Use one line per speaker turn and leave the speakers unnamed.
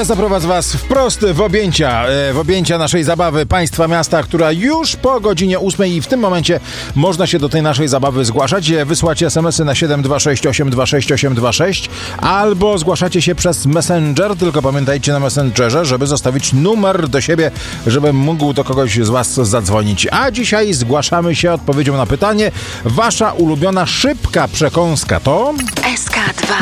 ja zaprowadzę was wprost w objęcia naszej zabawy Państwa Miasta, która już po godzinie 8 i w tym momencie można się do tej naszej zabawy zgłaszać. Wysłać SMS-y na 726 826 826 albo zgłaszacie się przez Messenger, tylko pamiętajcie na Messengerze, żeby zostawić numer do siebie, żebym mógł do kogoś z was zadzwonić. A dzisiaj zgłaszamy się odpowiedzią na pytanie: wasza ulubiona szybka przekąska to?
SK2